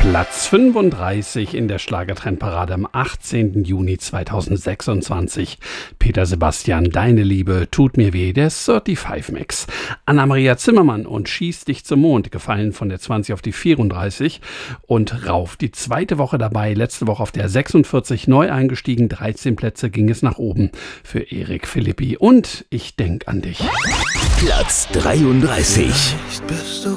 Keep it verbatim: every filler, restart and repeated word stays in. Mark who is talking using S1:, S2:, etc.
S1: Platz fünfunddreißig in der Schlagertrendparade am achtzehnten Juni zweitausendsechsundzwanzig. Peter Sebastian, Deine Liebe tut mir weh, der fünfunddreißig Mix. Anna-Maria Zimmermann und Schieß dich zum Mond, gefallen von der zwanzig auf die vierunddreißig und rauf. Die zweite Woche dabei, letzte Woche auf der sechsundvierzig neu eingestiegen, dreizehn Plätze ging es nach oben für Erik Philippi und Ich denk an dich.
S2: Platz dreiunddreißig.
S3: Vielleicht bist du